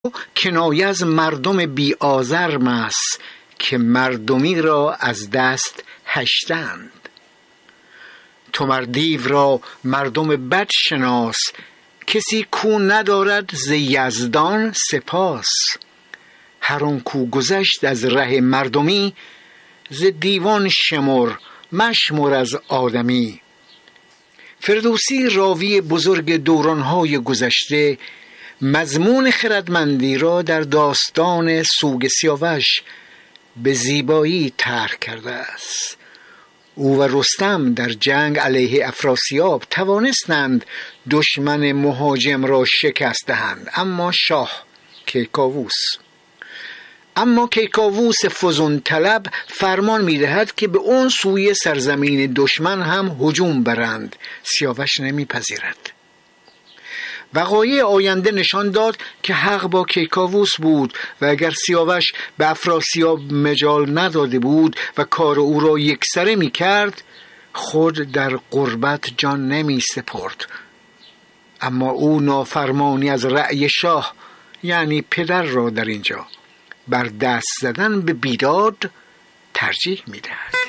کنایه از مردم بی آزرم است که مردمی را از دست هشتند. تو مردیو را مردم بد شناس، کسی کو ندارد ز یزدان سپاس. هر آن کو گذشت از ره مردمی، ز دیوان شمر مشمر از آدمی. فردوسی راوی بزرگ دورانهای گذشته مضمون خردمندی را در داستان سوگ سیاوش به زیبایی طرح کرده است. او و رستم در جنگ علیه افراسیاب توانستند دشمن مهاجم را شکست دهند، اما کیکاووس فزون طلب فرمان می‌دهد که به اون سوی سرزمین دشمن هم هجوم برند. سیاوش نمیپذیرد. وقایع آینده نشان داد که حق با کیکاووس بود و اگر سیاوش به افراسیاب مجال نداده بود و کار او را یکسره می‌کرد، خود در غربت جان نمی‌سپرد. اما او نافرمانی از رأی شاه یعنی پدر را در اینجا بر دست زدن به بیداد ترجیح می‌دهد.